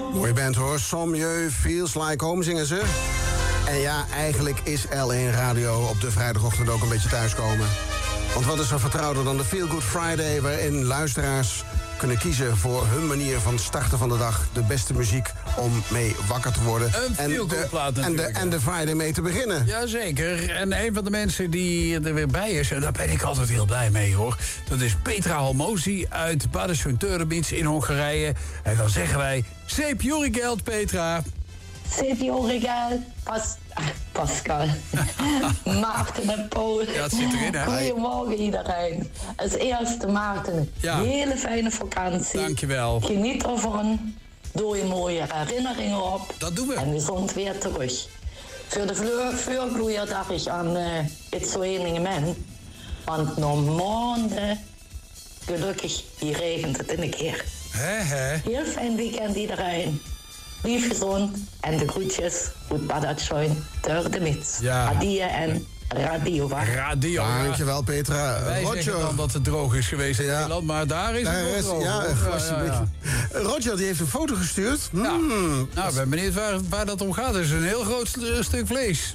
Mooie band hoor. Some You Feels Like Home zingen ze. En ja, eigenlijk is L1 Radio op de vrijdagochtend ook een beetje thuiskomen. Want wat is er vertrouwder dan de Feel Good Friday... waarin luisteraars kunnen kiezen voor hun manier van starten van de dag. De beste muziek om mee wakker te worden. Een feel-good plaat natuurlijk. En de Friday mee te beginnen. Jazeker. En een van de mensen die er weer bij is... en daar ben ik altijd heel blij mee, hoor. Dat is Petra Halmosi uit Bad-Söntörebits in Hongarije. En dan zeggen wij... Szép jó reggelt, Petra. Szép jó reggelt, Pascal. Maarten en Paul. Ja, het zit erin, hè? Goedemorgen iedereen. Als eerste Maarten, Ja. hele fijne vakantie. Dankjewel. Geniet ervan. Doe je mooie herinneringen op. Dat doen we. En gezond weer terug. Voor de vuurgloeier dacht ik aan het zo evenement. Want nog maanden, gelukkig, hier regent het in een keer. Heel fijn weekend iedereen. Lief gezond en de groetjes uit Bad-Söntörebits. Ja. Adieu en radio. Radio. Dankjewel, Petra. Wij zeggen dan dat het droog is geweest in Nederland, maar daar is het nog droog. Ja, Roger die heeft een foto gestuurd. Ja. Nou, ik ben benieuwd waar dat om gaat. Het is een heel groot stuk vlees.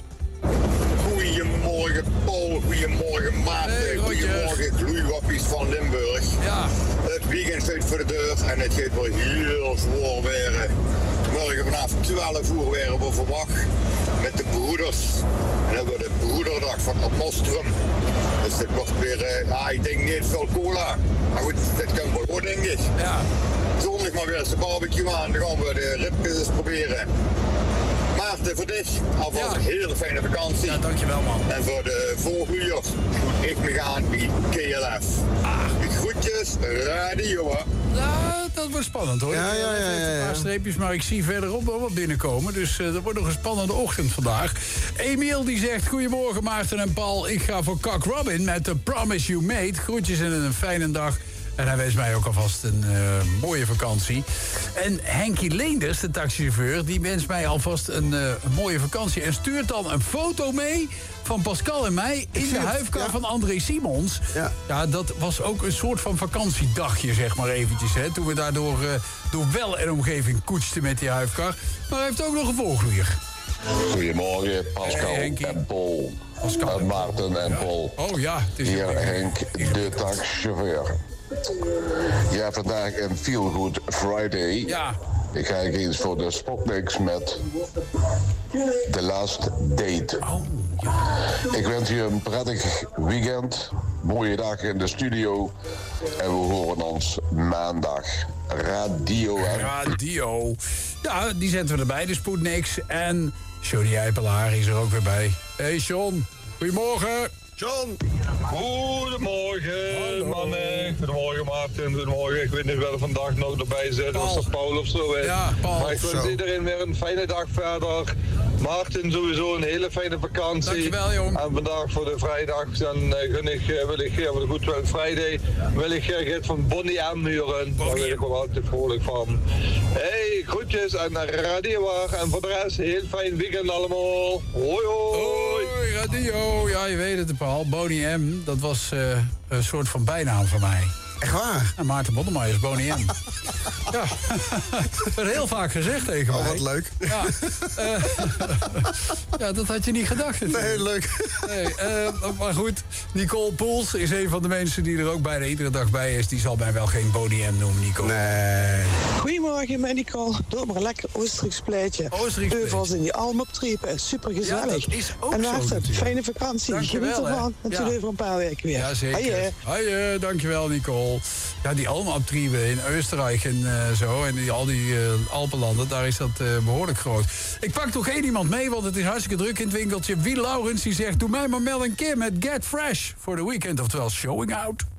Goedemorgen Paul, goedemorgen Maarten, Hey, goedemorgen gloeiwappies van Limburg. Ja. Het weekend staat voor de deur en het gaat wel heel zwaar weer. Morgen vanaf 12 uur weer we verwacht met de broeders. En dan hebben we de broederdag van Apostrum. Dus dit wordt weer, ik denk niet veel cola. Maar goed, dit kan wel goed denk ik. Ja. Zondag maar weer eens de barbecue aan, dan gaan we de ribjes proberen. Maarten, voor dit alvast een hele fijne vakantie. Ja, dankjewel man. En voor de volgers moet ik me gaan bij KLF. De groetjes, radio hè. Nou, dat wordt spannend hoor. Ja. Een paar streepjes, maar ik zie verderop wel wat binnenkomen. Dus dat wordt nog een spannende ochtend vandaag. Emiel die zegt, goedemorgen Maarten en Paul. Ik ga voor Cock Robin met The Promise You Made. Groetjes en een fijne dag. En hij wenst mij ook alvast een mooie vakantie. En Henkie Leenders, de taxichauffeur, die wenst mij alvast een mooie vakantie. En stuurt dan een foto mee van Pascal en mij in de huifkar van André Simons. Ja, dat was ook een soort van vakantiedagje, zeg maar eventjes. Hè, toen we daardoor door wel en omgeving koetsten met die huifkar. Maar hij heeft ook nog een volgloeier. Goedemorgen, Pascal en Paul. Pascal en Maarten en Paul. Oh ja, het is hier Henk, de taxichauffeur. Ja, vandaag een Feel Good Friday. Ja. Ik ga eens voor de Spotniks met The Last Date. Oh, ja. Ik wens je een prettig weekend, mooie dag in de studio. En we horen ons maandag. Radio, hè? Radio. Ja, die zetten we erbij, de Sputniks. En Johnny Eipelaar is er ook weer bij. Hey John, goedemorgen. John. Goedemorgen, mannen. Goedemorgen, Maarten. Goedemorgen. Ik weet niet wel vandaag nog erbij zit. Of dat Paul of zo is. Ja, Paul. Maar ik wens iedereen weer een fijne dag verder. Maarten sowieso een hele fijne vakantie. Dankjewel, jong. En vandaag voor de vrijdag dan wil ik voor de Good Friday wil ik Gert van Bonnie M huren. Daar ben ik wel altijd vrolijk van. Hey, groetjes en radio. En voor de rest heel fijn weekend allemaal. Hoi hoi. Hoi, radio. Ja, je weet het, Paul. Bonnie M, dat was een soort van bijnaam van mij. Echt waar? En Maarten Boddermaier is Bonnie M. Ja, dat werd heel vaak gezegd tegen mij. Oh, wat leuk. Ja, ja, dat had je niet gedacht natuurlijk. Nee, leuk. Nee, maar goed, Nicole Poels is een van de mensen die er ook bijna iedere dag bij is. Die zal mij wel geen Bonnie M noemen, Nicole. Nee. Goedemorgen, met Nicole. Doe maar een lekker Oostenrijks pleitje. Oostenrijks in die Almoptriepen. Super gezellig. Ja, dat is ook en zo Maarten, natuurlijk. fijne vakantie. Dankjewel, Geniet ervan. En hè. tot Ja. over een paar weken weer. Ja, zeker. Hoi, Hoi, dankjewel Nicole. Ja, die Almabtrieven in Oostenrijk en zo. En al die Alpenlanden, daar is dat behoorlijk groot. Ik pak toch één iemand mee, want het is hartstikke druk in het winkeltje. Wie Laurens die zegt, doe mij maar Mel en Kim met Get Fresh voor de weekend. Oftewel Showing Out.